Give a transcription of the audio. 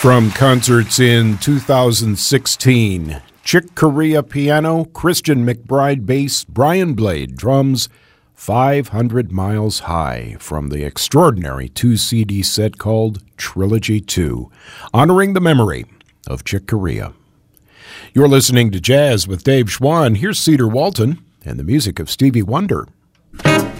From concerts in 2016, Chick Corea piano, Christian McBride bass, Brian Blade drums, 500 Miles High from the extraordinary 2-CD set called Trilogy 2, honoring the memory of Chick Corea. You're listening to Jazz with Dave Schwann. Here's Cedar Walton and the music of Stevie Wonder.